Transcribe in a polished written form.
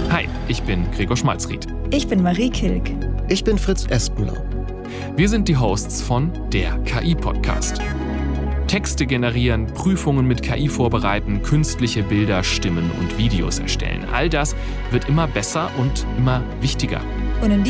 Hi, ich bin Gregor Schmalzried. Ich bin Marie Kilk. Ich bin Fritz Espenlaub. Wir sind die Hosts von der KI-Podcast. Texte generieren, Prüfungen mit KI vorbereiten, künstliche Bilder, Stimmen und Videos erstellen. All das wird immer besser und immer wichtiger. Und in